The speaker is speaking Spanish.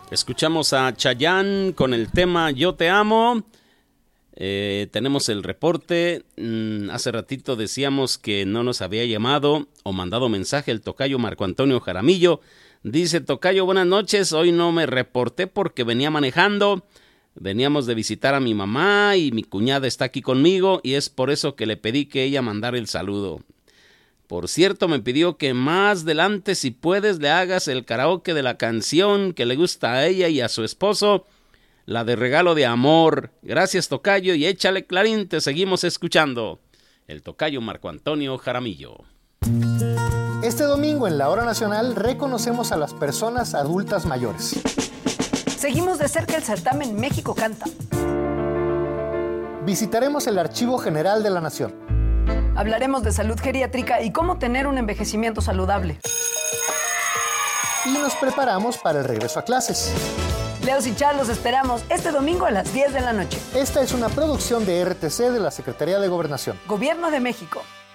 Escuchamos a Chayanne con el tema Yo Te Amo. Tenemos el reporte. Hace ratito decíamos que no nos había llamado o mandado mensaje el tocayo Marco Antonio Jaramillo. Dice: tocayo, buenas noches. Hoy no me reporté porque venía manejando. Veníamos de visitar a mi mamá y mi cuñada está aquí conmigo y es por eso que le pedí que ella mandara el saludo. Por cierto, me pidió que más adelante, si puedes, le hagas el karaoke de la canción que le gusta a ella y a su esposo, la de Regalo de Amor. Gracias, tocayo, y échale clarín, te seguimos escuchando. El tocayo Marco Antonio Jaramillo. Este domingo en la Hora Nacional reconocemos a las personas adultas mayores. Seguimos de cerca el certamen México Canta. Visitaremos el Archivo General de la Nación. Hablaremos de salud geriátrica y cómo tener un envejecimiento saludable. Y nos preparamos para el regreso a clases. Leos y Char, los esperamos este domingo a las 10 de la noche. Esta es una producción de RTC de la Secretaría de Gobernación. Gobierno de México.